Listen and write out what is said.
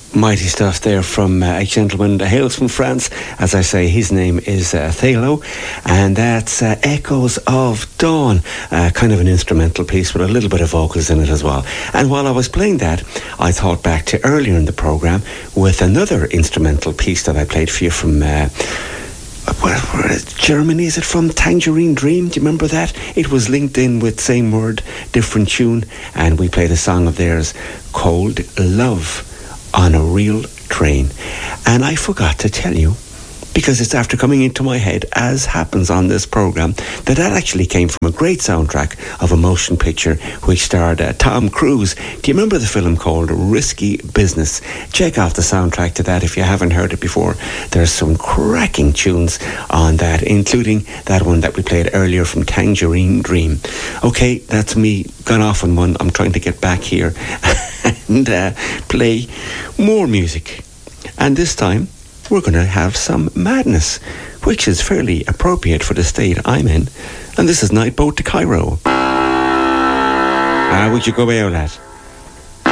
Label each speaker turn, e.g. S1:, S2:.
S1: Mighty stuff there from a gentleman that hails from France. As I say, his name is Thalo, and that's Echoes of Dawn, kind of an instrumental piece with a little bit of vocals in it as well. And while I was playing that, I thought back to earlier in the programme with another instrumental piece that I played for you from Germany. Is it from Tangerine Dream? Do you remember that? It was linked in with same word, different tune, and we played a song of theirs called Love on a Real Train. And I forgot to tell you, because it's after coming into my head, as happens on this programme, that actually came from a great soundtrack of a motion picture which starred Tom Cruise. Do you remember the film called Risky Business? Check out the soundtrack to that if you haven't heard it before. There's some cracking tunes on that, including that one that we played earlier from Tangerine Dream. Okay, that's me gone off on one. I'm trying to get back here and play more music. And this time, we're going to have some madness, which is fairly appropriate for the state I'm in. And this is Night Boat to Cairo. Would you go away, lad?